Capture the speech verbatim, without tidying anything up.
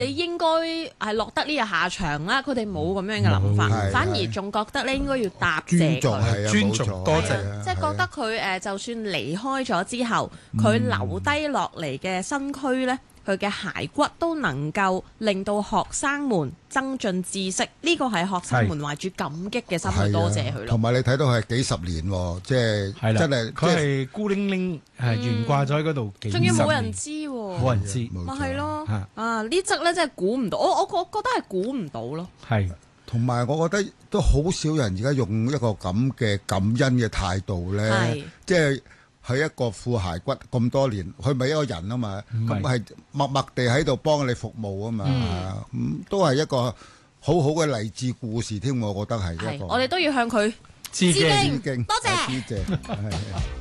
你應該係落得呢個下場啦。佢哋冇咁樣嘅諗法，反而仲覺得咧應該要答謝佢， 尊重多謝， 即係覺得佢誒就算離開咗之後，佢留低落嚟嘅身軀咧。佢嘅骸骨都能夠令到學生們增進知識，呢個係學生們懷住感激嘅心去多謝佢咯。 同埋你睇到係幾十年喎，即係真係佢係孤零零係懸掛咗喺嗰度幾十年， 仲要冇人知喎， 冇人知， 咪係咯啊！呢則咧真係估唔到，我我我覺得係估唔到咯。 係， 同埋我覺得都好少人而家用一個咁嘅感恩嘅態度咧，即係。係一個副骸骨咁多年，佢咪一個人啊嘛，咁係默默地喺度幫你服務啊嘛，咁、嗯、都係一個好好嘅勵志故事添，我覺得係一個。 我哋都要向佢致敬， 多謝。 致謝